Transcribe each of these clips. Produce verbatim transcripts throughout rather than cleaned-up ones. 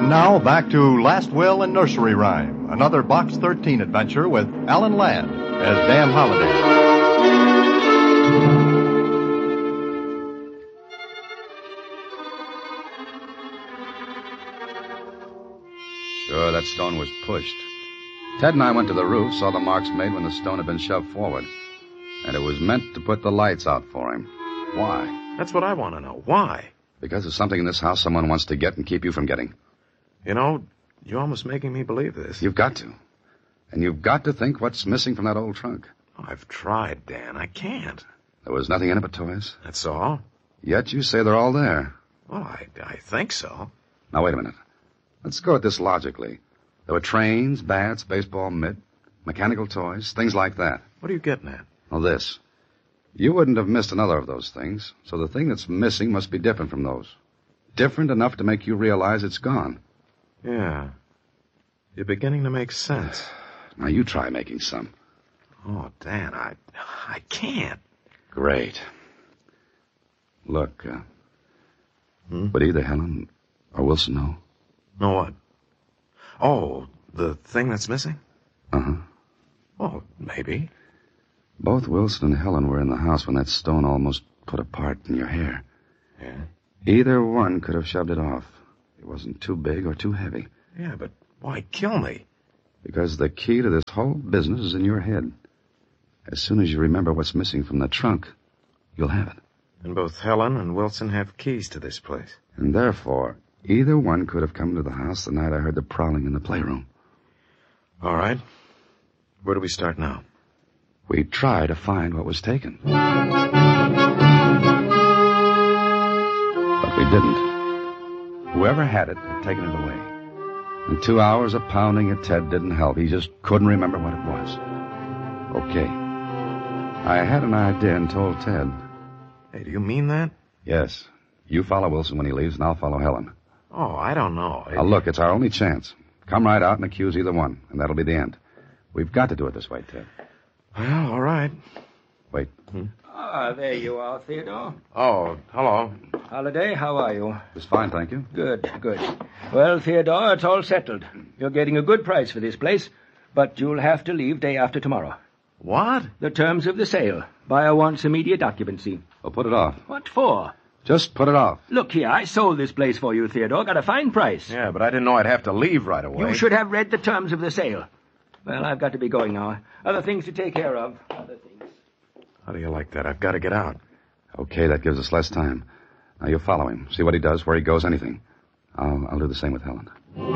And now back to Last Will and Nursery Rhyme, another Box thirteen adventure with Alan Ladd as Dan Holliday. Sure, that stone was pushed. Ted and I went to the roof, saw the marks made when the stone had been shoved forward. And it was meant to put the lights out for him. Why? That's what I want to know. Why? Because there's something in this house someone wants to get and keep you from getting. You know, you're almost making me believe this. You've got to. And you've got to think what's missing from that old trunk. Oh, I've tried, Dan. I can't. There was nothing in it but toys? That's all. Yet you say they're all there. Well, I, I think so. Now, wait a minute. Let's go at this logically. There were trains, bats, baseball mitt, mechanical toys, things like that. What are you getting at? Well, this. You wouldn't have missed another of those things, so the thing that's missing must be different from those. Different enough to make you realize it's gone. Yeah. You're beginning to make sense. Now, you try making some. Oh, Dan, I... I can't. Great. Look, uh... Hmm? Would either Helen or Wilson know? Know what? Oh, the thing that's missing? Uh-huh. Oh, maybe. Both Wilson and Helen were in the house when that stone almost put a part in your hair. Yeah? Either one could have shoved it off. It wasn't too big or too heavy. Yeah, but why kill me? Because the key to this whole business is in your head. As soon as you remember what's missing from the trunk, you'll have it. And both Helen and Wilson have keys to this place. And therefore, either one could have come to the house the night I heard the prowling in the playroom. All right. Where do we start now? We try to find what was taken. But we didn't. Whoever had it had taken it away. And two hours of pounding at Ted didn't help. He just couldn't remember what it was. Okay. I had an idea and told Ted. Hey, do you mean that? Yes. You follow Wilson when he leaves, and I'll follow Helen. Oh, I don't know. I... Now, look, it's our only chance. Come right out and accuse either one, and that'll be the end. We've got to do it this way, Ted. Well, all right. Wait. Hmm? Ah, there you are, Theodore. Oh, hello. Holiday, how are you? It's fine, thank you. Good, good. Well, Theodore, it's all settled. You're getting a good price for this place, but you'll have to leave day after tomorrow. What? The terms of the sale. Buyer wants immediate occupancy. Well, put it off. What for? Just put it off. Look here, I sold this place for you, Theodore. Got a fine price. Yeah, but I didn't know I'd have to leave right away. You should have read the terms of the sale. Well, I've got to be going now. Other things to take care of. Other things. How do you like that? I've got to get out. Okay, that gives us less time. Now, you follow him. See what he does, where he goes, anything. I'll, I'll do the same with Helen.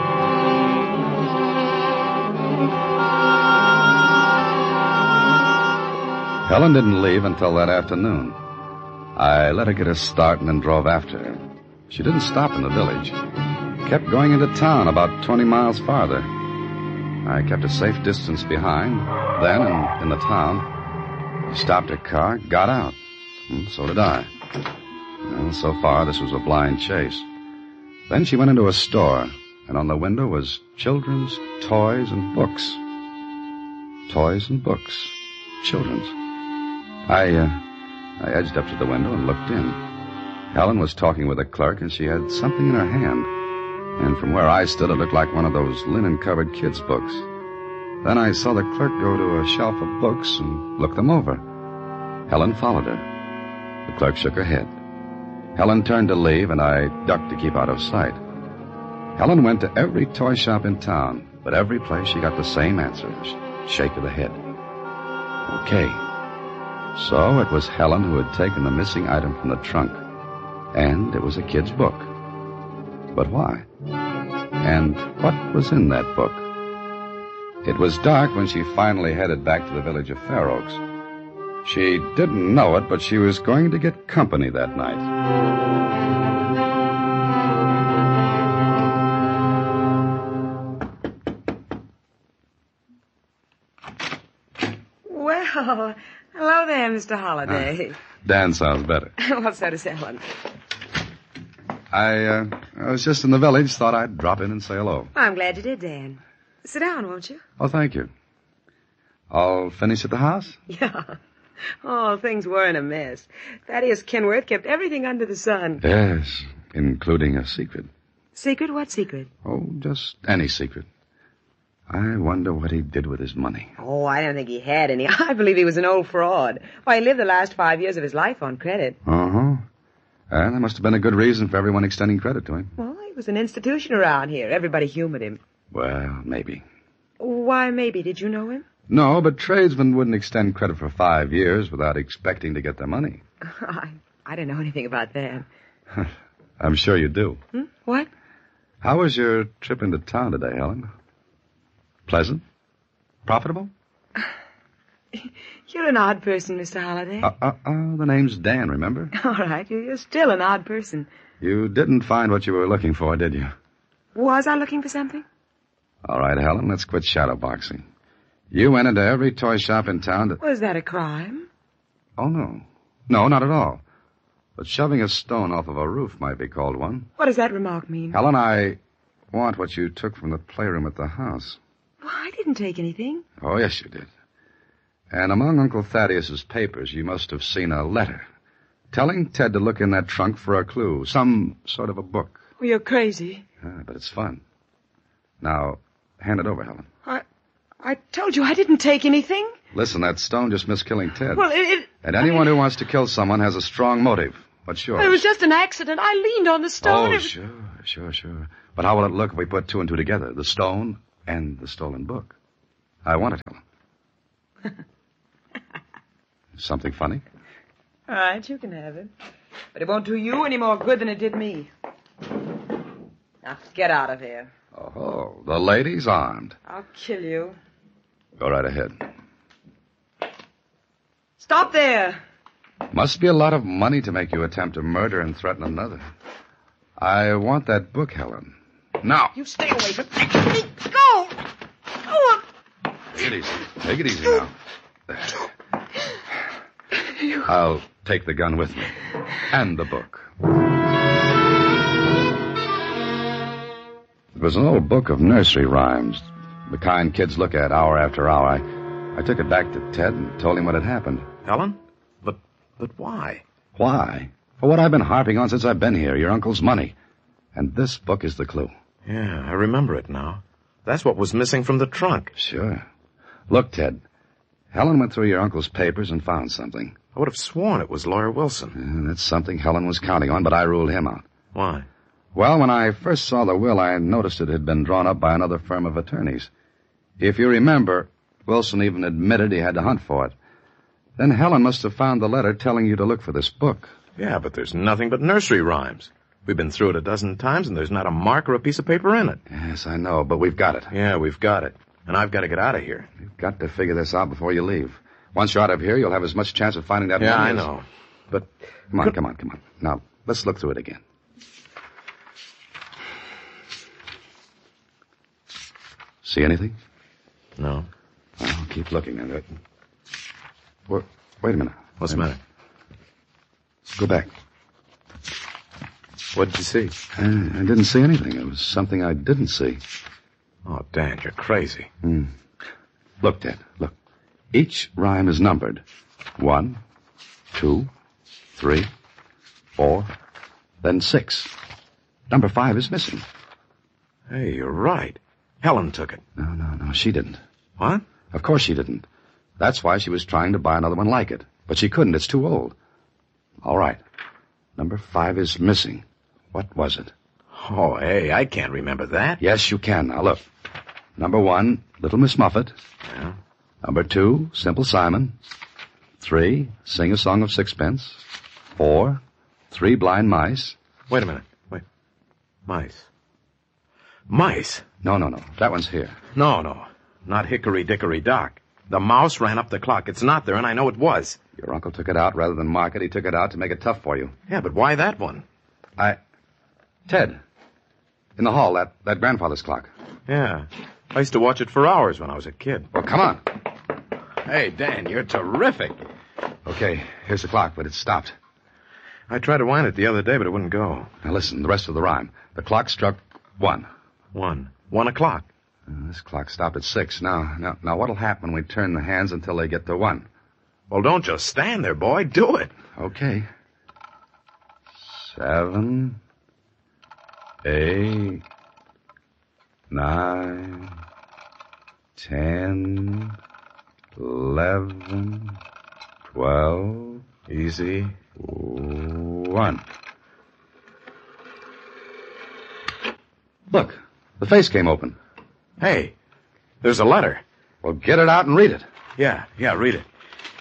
Helen didn't leave until that afternoon. I let her get a start and then drove after her. She didn't stop in the village. Kept going into town about twenty miles farther. I kept a safe distance behind. Then, in, in the town, she stopped her car, got out. And so did I. Well, so far, this was a blind chase. Then she went into a store, and on the window was children's toys and books. Toys and books. Children's. I, uh, I edged up to the window and looked in. Helen was talking with a clerk, and she had something in her hand. And from where I stood, it looked like one of those linen-covered kids' books. Then I saw the clerk go to a shelf of books and look them over. Helen followed her. The clerk shook her head. Helen turned to leave, and I ducked to keep out of sight. Helen went to every toy shop in town, but every place she got the same answer, shake of the head. Okay. So it was Helen who had taken the missing item from the trunk, and it was a kid's book. But why? And what was in that book? It was dark when she finally headed back to the village of Fair Oaks. She didn't know it, but she was going to get company that night. Well, hello there, Mister Holliday. Uh, Dan sounds better. Well, so does Helen. I, uh, I was just in the village, thought I'd drop in and say hello. I'm glad you did, Dan. Sit down, won't you? Oh, thank you. All finished at the house? Yeah. Oh, things were in a mess. Thaddeus Kenworth kept everything under the sun. Yes, including a secret. Secret? What secret? Oh, just any secret. I wonder what he did with his money. Oh, I don't think he had any. I believe he was an old fraud. Why, he lived the last five years of his life on credit. Uh-huh. And there must have been a good reason for everyone extending credit to him. Well, he was an institution around here. Everybody humored him. Well, maybe. Why, maybe. Did you know him? No, but tradesmen wouldn't extend credit for five years without expecting to get their money. I, I don't know anything about that. I'm sure you do. Hmm? What? How was your trip into town today, Helen? Pleasant? Profitable? You're an odd person, Mister Holliday. Uh, uh, uh, the name's Dan, remember? All right, you're still an odd person. You didn't find what you were looking for, did you? Was I looking for something? All right, Helen, let's quit shadowboxing. You went into every toy shop in town to... Was that a crime? Oh, no. No, not at all. But shoving a stone off of a roof might be called one. What does that remark mean? Helen, I want what you took from the playroom at the house. Well, I didn't take anything. Oh, yes, you did. And among Uncle Thaddeus's papers, you must have seen a letter telling Ted to look in that trunk for a clue, some sort of a book. Well, you're crazy. Ah, but it's fun. Now, hand it over, Helen. I I told you I didn't take anything. Listen, that stone just missed killing Ted. Well, it... it and anyone who wants to kill someone has a strong motive. What's yours? It was just an accident. I leaned on the stone. Oh, It was... sure, sure, sure. But how will it look if we put two and two together? The stone and the stolen book. I want it, Helen. Something funny? All right, you can have it. But it won't do you any more good than it did me. Now, get out of here. Oh, the lady's armed. I'll kill you. Go right ahead. Stop there. Must be a lot of money to make you attempt to murder and threaten another. I want that book, Helen. Now. You stay away from me. Go. Oh, Take it easy. Take it easy now. There. I'll take the gun with me. And the book. It was an old book of nursery rhymes, the kind kids look at hour after hour. I, I took it back to Ted and told him what had happened. Helen? But, but why? Why? For what I've been harping on since I've been here, your uncle's money. And this book is the clue. Yeah, I remember it now. That's what was missing from the trunk. Sure. Look, Ted. Helen went through your uncle's papers and found something. I would have sworn it was Lawyer Wilson. And that's something Helen was counting on, but I ruled him out. Why? Well, when I first saw the will, I noticed it had been drawn up by another firm of attorneys. If you remember, Wilson even admitted he had to hunt for it. Then Helen must have found the letter telling you to look for this book. Yeah, but there's nothing but nursery rhymes. We've been through it a dozen times, and there's not a mark or a piece of paper in it. Yes, I know, but we've got it. Yeah, we've got it. And I've got to get out of here. You've got to figure this out before you leave. Once you're out of here, you'll have as much chance of finding that Yeah, money I as- know. But Come on, come on, come on. Now, let's look through it again. See anything? no. Well, keep looking at it. Wait, wait a minute. What's the Wait a matter? minute. Go back. What did you see? Uh, I didn't see anything. It was something I didn't see. Oh, Dan, you're crazy. Hmm. Look, Ted, look. Each rhyme is numbered. One, two, three, four, then six. Number five is missing. Hey, you're right. Helen took it. No, no, no, she didn't. What? Of course she didn't. That's why she was trying to buy another one like it. But she couldn't. It's too old. All right. Number five is missing. What was it? Oh, hey, I can't remember that. Yes, you can. Now, look. Number one, Little Miss Muffet. Yeah. Number two, Simple Simon. Three, Sing a Song of Sixpence. Four, Three Blind Mice. Wait a minute. Wait. Mice. Mice? No, no, no. That one's here. No, no. Not Hickory Dickory Dock. The mouse ran up the clock. It's not there, and I know it was. Your uncle took it out rather than mark it. He took it out to make it tough for you. Yeah, but why that one? I... Ted. In the hall, that, that grandfather's clock. Yeah. I used to watch it for hours when I was a kid. Well, come on. Hey, Dan, you're terrific. Okay, here's the clock, but it's stopped. I tried to wind it the other day, but it wouldn't go. Now listen, the rest of the rhyme. The clock struck one. One. One o'clock. Uh, this clock stopped at six. Now, now, now, what'll happen when we turn the hands until they get to one? Well, don't just stand there, boy. Do it. Okay. Seven, eight, nine, ten, eleven, twelve. Easy. One. Look, the face came open. Hey, there's a letter. Well, get it out and read it. Yeah, yeah, read it.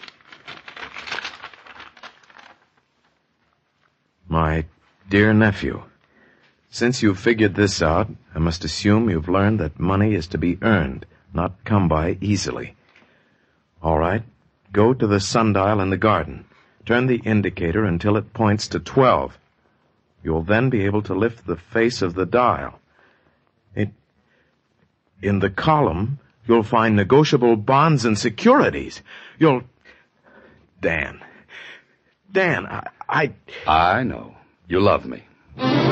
My dear nephew, since you've figured this out, I must assume you've learned that money is to be earned, not come by easily. All right, go to the sundial in the garden. Turn the indicator until it points to twelve. You'll then be able to lift the face of the dial. It, in the column, you'll find negotiable bonds and securities. You'll... Dan. Dan, I... I, I know. You love me.